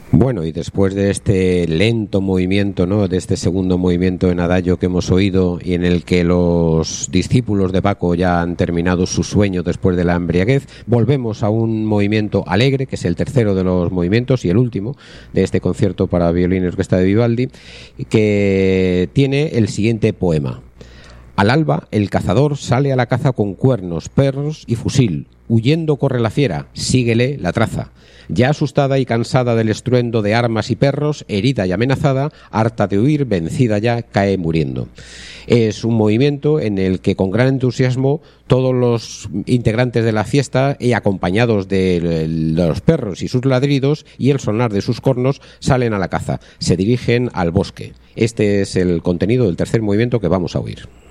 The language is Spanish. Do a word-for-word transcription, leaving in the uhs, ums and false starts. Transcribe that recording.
Bueno, y después de este lento movimiento, ¿no?, de este segundo movimiento en adagio que hemos oído y en el que los discípulos de Baco ya han terminado su sueño después de la embriaguez, volvemos a un movimiento alegre, que es el tercero de los movimientos y el último de este concierto para violín y orquesta de Vivaldi, que tiene el siguiente poema. Al alba, el cazador sale a la caza con cuernos, perros y fusil. Huyendo corre la fiera, síguele la traza. Ya asustada y cansada del estruendo de armas y perros, herida y amenazada, harta de huir, vencida ya, cae muriendo. Es un movimiento en el que con gran entusiasmo todos los integrantes de la fiesta, y acompañados de los perros y sus ladridos y el sonar de sus cornos, salen a la caza, se dirigen al bosque. Este es el contenido del tercer movimiento que vamos a oír.